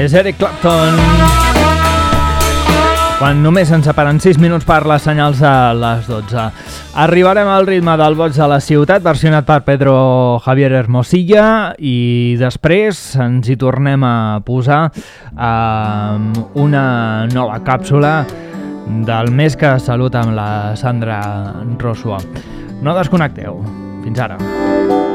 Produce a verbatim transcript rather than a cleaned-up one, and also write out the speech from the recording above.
És Eric Clapton. Quan només ens separen sis minuts per les senyals de les dotze. Arribarem al ritme del Boig de la Ciutat, versionat per Pedro Javier Hermosilla, i després ens hi tornem a posar amb una nova càpsula del Més que Salut amb la Sandra Rosua. No desconnecteu. Fins ara.